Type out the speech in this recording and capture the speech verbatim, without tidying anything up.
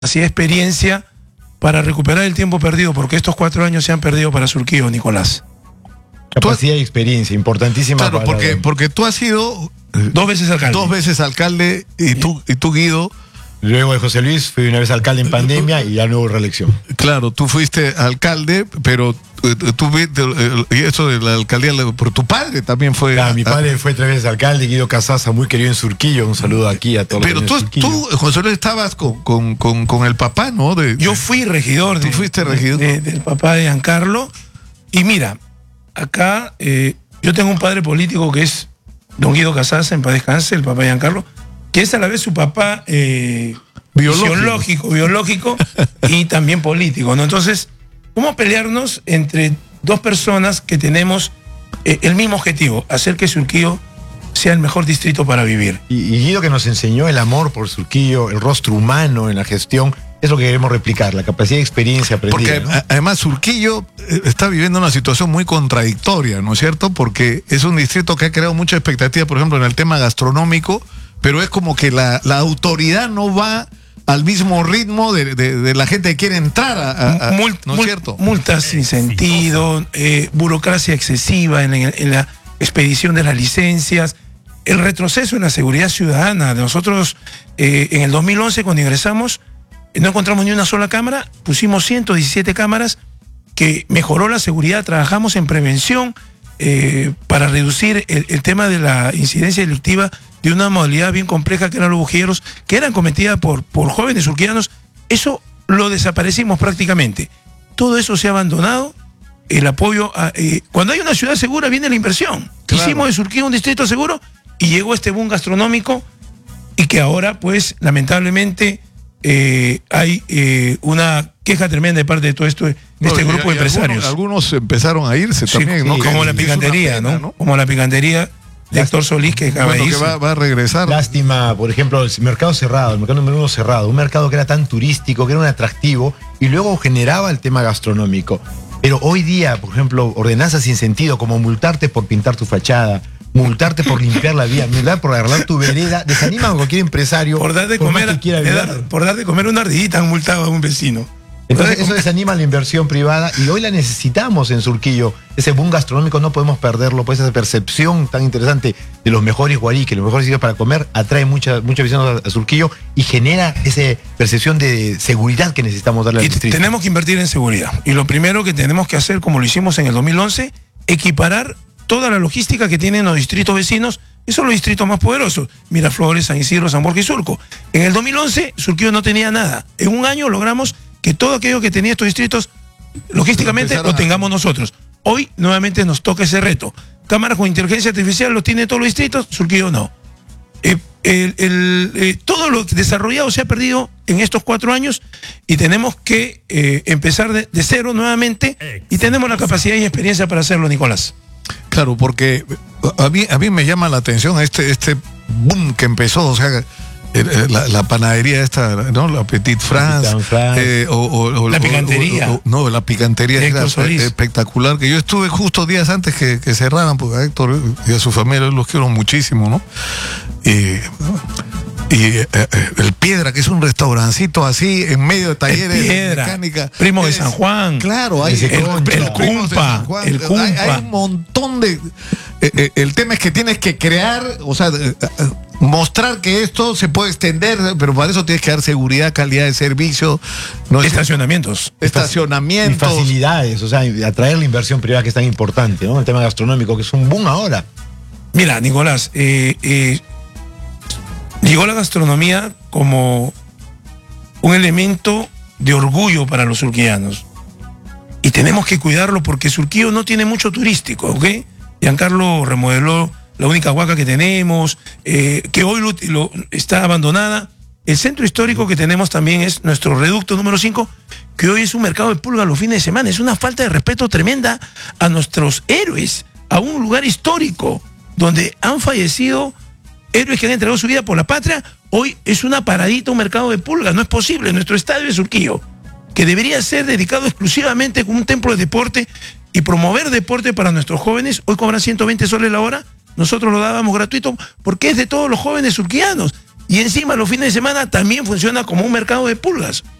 capacidad de experiencia para recuperar el tiempo perdido, porque estos cuatro años se han perdido para Surquillo, Nicolás. Capacidad y experiencia, importantísima. Claro, porque, porque tú has sido dos veces alcalde. Dos veces alcalde y tú, y tú Guido. Luego de José Luis, fui una vez alcalde en pandemia y ya no hubo reelección. Claro, tú fuiste alcalde, pero tú viste eso de la alcaldía por tu padre también fue. Claro, mi padre fue tres veces alcalde, Guido Casaza, muy querido en Surquillo. Un saludo aquí a todos. Pero tú, tú, José Luis, estabas con, con, con, con el papá, ¿no? De, Yo fui regidor. Tú de, fuiste regidor. De, de, del papá de Giancarlo. Y mira, acá eh, yo tengo un padre político que es don Guido Casaza, en paz descanse, el papá de Giancarlo, que es a la vez su papá eh, biológico, biológico, biológico y también político, ¿no? Entonces, ¿cómo pelearnos entre dos personas que tenemos eh, el mismo objetivo, hacer que Surquillo sea el mejor distrito para vivir? Y, y Guido, que nos enseñó el amor por Surquillo, el rostro humano en la gestión, es lo que queremos replicar, la capacidad de experiencia aprendida. Porque ¿no? además Surquillo está viviendo una situación muy contradictoria, ¿no es cierto? Porque es un distrito que ha creado mucha expectativa, por ejemplo, en el tema gastronómico, pero es como que la, la autoridad no va al mismo ritmo de, de, de la gente que quiere entrar a, a Mult, ¿no es mult, cierto? Multas sin sentido, eh, burocracia excesiva en, en la expedición de las licencias, el retroceso en la seguridad ciudadana. Nosotros eh, en el dos mil once, cuando ingresamos, no encontramos ni una sola cámara, pusimos ciento diecisiete cámaras, que mejoró la seguridad, trabajamos en prevención eh, para reducir el, el tema de la incidencia delictiva de una modalidad bien compleja que eran los bujilleros, que eran cometidas por, por jóvenes surquillanos. Eso lo desaparecimos prácticamente. Todo eso se ha abandonado. El apoyo, a, eh, cuando hay una ciudad segura viene la inversión. Claro. Hicimos de Surquillo un distrito seguro y llegó este boom gastronómico, y que ahora pues lamentablemente eh, hay eh, una queja tremenda de parte de todo esto, de no, este y, grupo de empresarios. Algunos, algunos empezaron a irse sí, también, sí, ¿no? Como que la picantería, pena, ¿no? ¿no? Como la picantería de Héctor Solís, que acaba bueno, de irse. Que va, va a regresar. Lástima, por ejemplo, el mercado cerrado, el mercado número uno cerrado, un mercado que era tan turístico, que era un atractivo, y luego generaba el tema gastronómico. Pero hoy día, por ejemplo, ordenanzas sin sentido, como multarte por pintar tu fachada, multarte por limpiar la vía, multar por arreglar tu vereda, desanima a cualquier empresario. Por dar de por comer, dar, por dar de comer una ardillita, han multado a un vecino. Entonces eso desanima la inversión privada, y hoy la necesitamos en Surquillo. Ese boom gastronómico no podemos perderlo, pues esa percepción tan interesante de los mejores guariques, los mejores sitios para comer, atrae muchas muchas visitas a Surquillo y genera esa percepción de seguridad que necesitamos darle al distrito. Tenemos que invertir en seguridad. Y lo primero que tenemos que hacer, como lo hicimos en el dos mil once, equiparar toda la logística que tienen los distritos vecinos. Esos son los distritos más poderosos: Miraflores, San Isidro, San Borja y Surco. En el dos mil once, Surquillo no tenía nada. En un año logramos que todo aquello que tenía estos distritos, logísticamente, lo tengamos nosotros. Hoy, nuevamente, nos toca ese reto. Cámaras con inteligencia artificial los tiene todos los distritos, Surquillo no. Eh, el, el, eh, todo lo desarrollado se ha perdido en estos cuatro años, y tenemos que eh, empezar de, de cero nuevamente, y tenemos la capacidad y experiencia para hacerlo, Nicolás. Claro, porque a mí, a mí me llama la atención este, este boom que empezó, o sea, la, la panadería esta, ¿no? La Petit France, eh, o, o, o la picantería. O, o, no, la picantería era espectacular, que yo estuve justo días antes que, que cerraran, porque a Héctor y a su familia los quiero muchísimo, ¿no? Y, y eh, el Piedra, que es un restaurancito así en medio de talleres de mecánica. Primo es, de San Juan. Claro, hay el, el, el Cumpa. El Cumpa. Hay, hay un montón de... Eh, eh, el tema es que tienes que crear, o sea, eh, eh, mostrar que esto se puede extender, pero para eso tienes que dar seguridad, calidad de servicio, ¿no? Estacionamientos. Estacionamientos. Y facilidades, o sea, atraer la inversión privada, que es tan importante, ¿no? El tema gastronómico, que es un boom ahora. Mira, Nicolás, eh, eh, llegó la gastronomía como un elemento de orgullo para los surquillanos. Y tenemos que cuidarlo, porque Surquillo no tiene mucho turístico, ¿ok? Giancarlo remodeló la única huaca que tenemos, eh, que hoy lo, lo, está abandonada. El centro histórico que tenemos también es nuestro reducto número cinco, que hoy es un mercado de pulgas los fines de semana. Es una falta de respeto tremenda a nuestros héroes, a un lugar histórico donde han fallecido héroes que han entregado su vida por la patria. Hoy es una paradita, un mercado de pulgas. No es posible. Nuestro estadio de Surquillo, que debería ser dedicado exclusivamente como un templo de deporte y promover deporte para nuestros jóvenes, hoy cobran ciento veinte soles la hora. Nosotros lo dábamos gratuito porque es de todos los jóvenes surquillanos. y encima los fines de semana también funciona como un mercado de pulgas.